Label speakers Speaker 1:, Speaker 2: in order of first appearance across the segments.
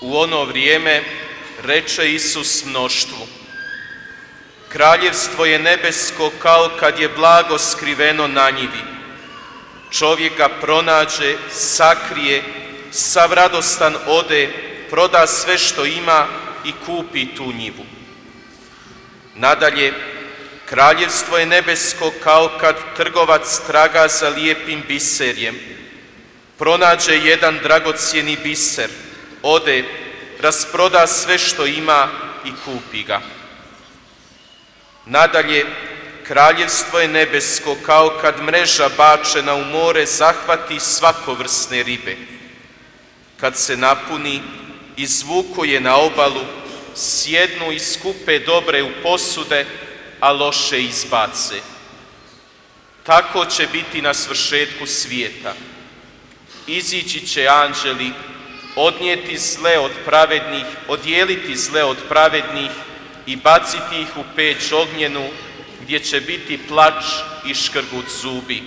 Speaker 1: U ono vrijeme reče Isus mnoštvu: Kraljevstvo je nebesko kao kad je blago skriveno na njivi. Čovjek ga pronađe, sakrije, sav radostan ode, proda sve što ima i kupi tu njivu. Nadalje, kraljevstvo je nebesko kao kad trgovac traga za lijepim biserjem. Pronađe jedan dragocjeni biser, ode, rasproda sve što ima i kupi ga. Nadalje, kraljevstvo je nebesko kao kad mreža bačena u more zahvati svakovrsne ribe. Kad se napuni, izvuku je na obalu, sjednu i skupe dobre u posude, a loše izbace. Tako će biti na svršetku svijeta. Izići će anđeli, odnijeti zle od pravednih, odijeliti zle od pravednih i baciti ih u peć ognjenu, gdje će biti plač i škrgut zubi.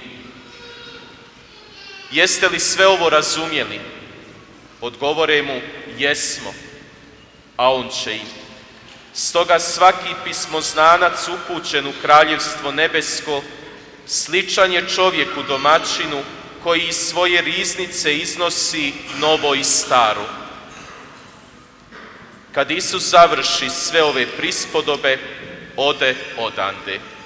Speaker 1: Jeste li sve ovo razumjeli? Odgovore mu: jesmo. A on će im: stoga svaki pismoznanac upućen u kraljevstvo nebesko sličan je čovjeku domaćinu koji iz svoje riznice iznosi novo i staro. Kad Isus završi sve ove prispodobe, ode odande.